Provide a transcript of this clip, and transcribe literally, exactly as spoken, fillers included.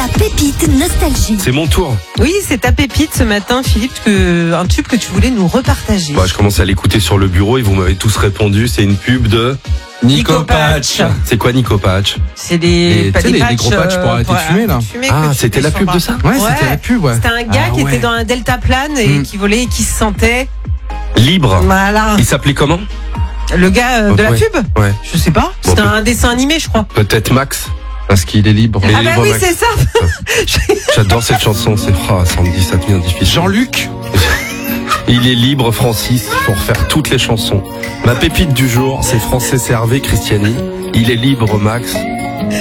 La pépite nostalgie. C'est mon tour. Oui, c'est ta pépite ce matin, Philippe, que, un tube que tu voulais nous repartager. Bah, je commence à l'écouter sur le bureau et vous m'avez tous répondu. C'est une pub de Nico Patch. C'est quoi Nico Patch? C'est des, Et pas tu sais, des les- les patchs, gros patchs pour euh, arrêter de fumer, là. fumer Ah, que tu c'était mets la sur pub le de bras. ça? Ouais, c'était la pub, ouais. C'était un gars Ah, qui ouais. était dans un deltaplane et Mm. qui volait et qui se sentait. Libre. Voilà. Il s'appelait comment? Le gars euh, de la Ouais. pub? Ouais. Je sais pas. C'était Bon, un dessin animé, je crois. Peut-être Max. Parce qu'il est libre. Il est Ah bah libre, oui, Max. c'est ça. J'adore cette chanson. C'est, oh, ça me dit, ça devient difficile. Jean-Luc. Il est libre, Francis, pour faire toutes les chansons. Ma pépite du jour, c'est Francis Hervé Christiani. Il est libre, Max,